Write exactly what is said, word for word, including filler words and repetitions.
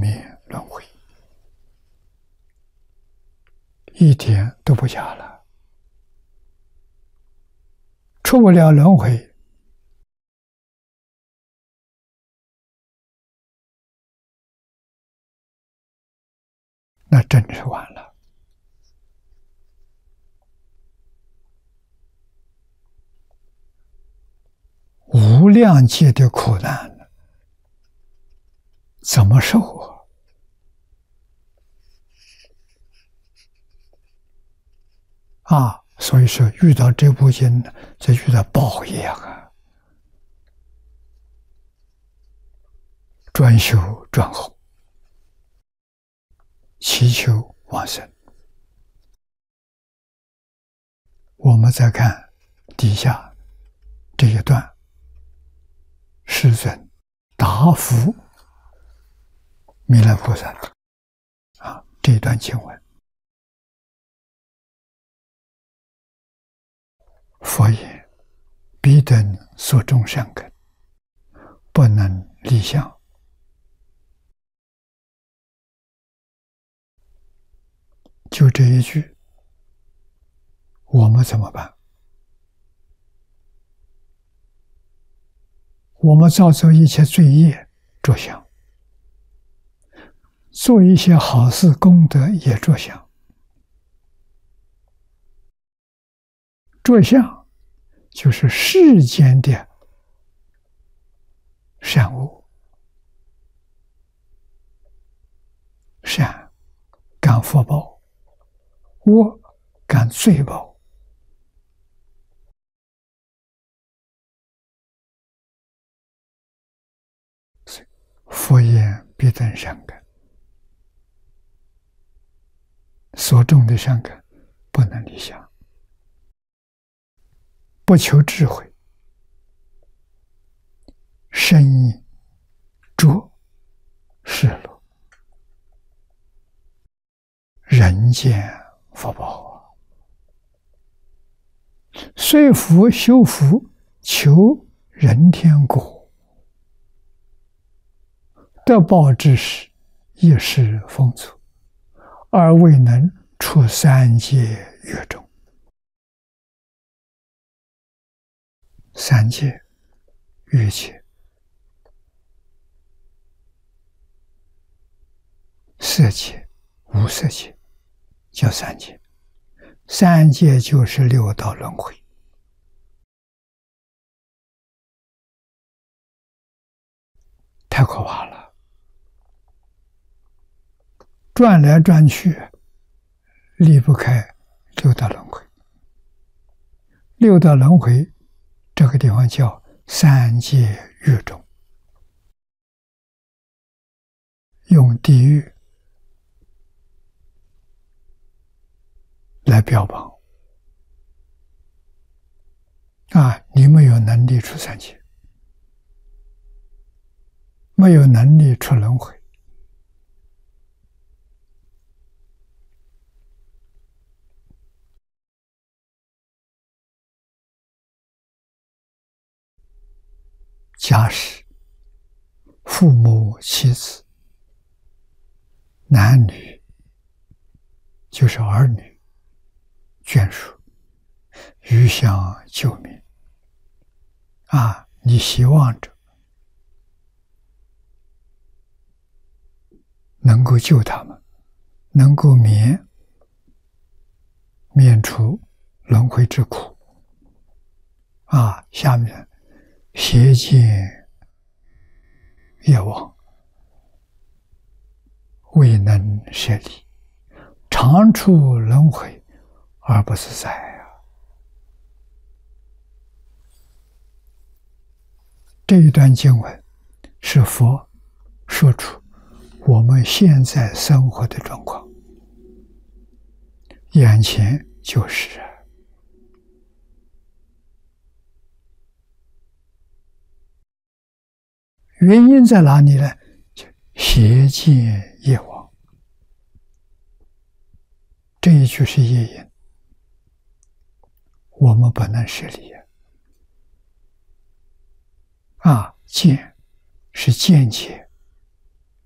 灭轮回，一点都不假了。出不了轮回，那真是完了。无量劫的苦难怎么受啊？啊，所以说遇到这部经，就遇到宝一样啊，专修专弘，祈求往生。我们再看底下这一段，世尊答复弥勒菩萨啊，这一段经文，佛言：彼等所种善根，不能离相。就这一句，我们怎么办？我们造作一切罪业着想，做一些好事功德也着想。着相就是世间的善恶，善感福报，恶感罪报。佛言：彼等善根，所种的善根不能离相，不求智慧，深意着世乐，人间福报啊！虽福修福，求人天果，得报之时，一时丰足，而未能出三界狱中。三界、欲界、色界、无色界，叫三界。三界就是六道轮回。太可怕了，转来转去，离不开六道轮回。六道轮回这个地方叫三界狱中，用地狱来标榜啊，你没有能力出三界，没有能力出轮回，家室、父母、妻子、男女，就是儿女、眷属、余香救民啊，你希望着能够救他们，能够免免除轮回之苦啊。下面邪见业往，未能舍离，常处轮回而不自在啊。这一段经文是佛说出我们现在生活的状况，眼前就是啊。原因在哪里呢？邪见业往，这一句是业因，我们不能舍离啊。见是见解，